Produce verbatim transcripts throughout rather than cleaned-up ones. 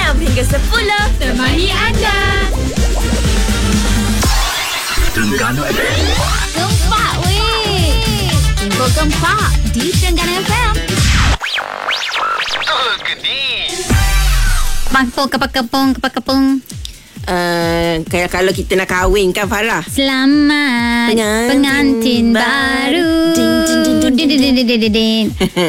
enam hingga sepuluh. Temani anda. Terengganu F M. Gempak weh. Info gempak di Terengganu F M. Kampung, kepang-kepung, kepang-kepung. Uh, kayak kalau kita nak kahwin kan Farah. Selamat Pengantin pengantin baru. Ding, ding, ding, ding, Din, din, din, din, din, din.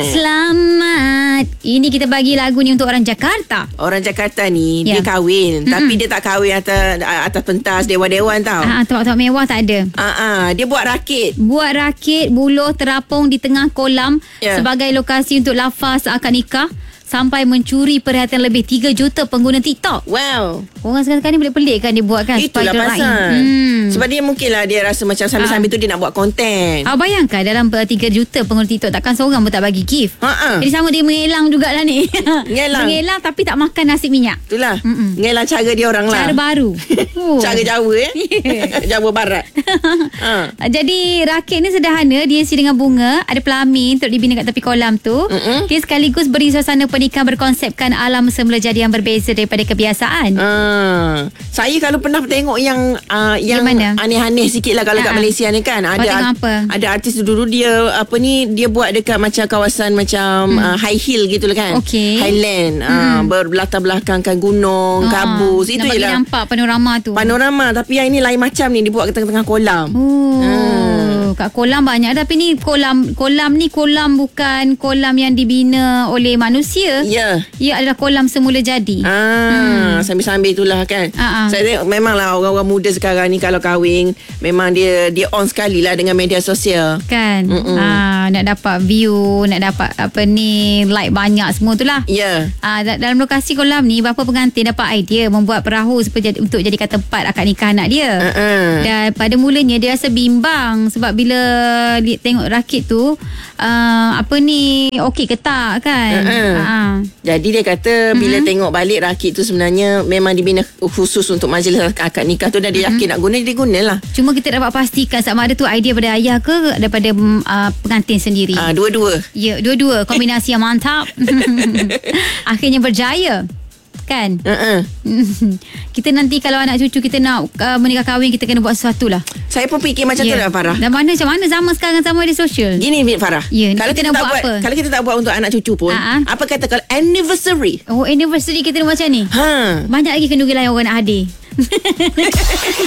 Selamat. Ini kita bagi lagu ni untuk orang Jakarta. Orang Jakarta ni Ya. dia kahwin, Mm-mm. tapi dia tak kahwin atas atas pentas dewan-dewan tau. Ah, tempat-tempat mewah tak ada. Ah, ah, dia buat rakit. Buat rakit buluh terapung di tengah kolam Ya. sebagai lokasi untuk lafaz akad nikah sampai mencuri perhatian lebih tiga juta pengguna TikTok. Wow. Orang sekarang ni pelik-pelik kan dia buat kan. Itulah supaya pasal. orang lain. Hmm. Sebab dia mungkinlah dia rasa macam sambil-sambil tu dia nak buat konten. Awak bayangkan dalam tiga juta pengguna TikTok takkan seorang pun tak bagi gift. Ha-ha. Jadi sama dia mengelang jugalah ni. Mengelang. Mengelang tapi tak makan nasi minyak. Itulah. Mm-mm. Ngelang cara dia orang lah. Cara baru. Oh. Cara Jawa eh. Yeah. Jawa Barat. ha. Jadi rakit ni sederhana, dia isi dengan bunga, ada pelamin untuk dibina kat tepi kolam tu. Mm-mm. Dia sekaligus beri suasana pernikahan berkonsepkan alam semula jadi yang berbeza daripada kebiasaan. Ah, saya kalau pernah tengok yang uh, yang Yang mana? aneh-aneh sikit lah kalau Ah, kat ah. Malaysia ni kan. Kau Ada tengok apa? ada artis dulu dia apa ni dia buat dekat macam kawasan macam hmm. uh, high hill gitu lah kan. Okey. Highland. Hmm. Uh, berlatar belakangkan gunung, Ah, kabus. Itu nak bagi je lah. nampak panorama tu. Panorama, tapi yang ini lain macam ni dibuat ke tengah-tengah kolam. Oh, Hmm. kat kolam banyak, tapi ni kolam kolam ni kolam bukan kolam yang dibina oleh manusia. Ya. Ia adalah kolam semula jadi. Ah, hmm. sambil-sambil itulah kan. Ah, ah. Saya tengok memanglah orang-orang muda sekarang ni kalau kahwin memang dia dia on sekali lah dengan media sosial. Kan. Mm-mm. Ah, nak dapat view, nak dapat apa ni, like banyak semua tu lah. Ya. Ah, da- dalam lokasi kolam ni bapa pengantin dapat idea membuat perahu supaya jadi, untuk jadikan tempat akad nikah anak dia. Uh-uh. Dan pada mulanya dia rasa bimbang sebab bila li- tengok rakit tu uh, apa ni okey ke tak kan. Uh-uh. Ah. Jadi dia kata bila mm-hmm. tengok balik rakit tu sebenarnya memang dibina khusus untuk majlis akad nikah tu, dan dia yakin mm-hmm. nak guna dia gunalah. Cuma kita dapat pastikan sama ada tu idea daripada ayah ke daripada uh, pengantin sendiri. Ah, dua-dua. Ya, dua-dua kombinasi yang mantap. Akhirnya berjaya. Kan? Uh-uh. Kita nanti kalau anak cucu kita nak uh, menikah kahwin, kita kena buat sesuatu lah. Saya pun fikir macam Ya. tu lah Farah. Dan mana macam mana zaman sekarang sama di sosial. Gini Farah. Ya, kalau kita kita, nak tak buat buat, apa? kalau kita tak buat untuk anak cucu pun, Ha-ha. apa kata kalau anniversary? Oh, anniversary kita macam ni. Ha. Banyak lagi kenduri lain orang nak hadir.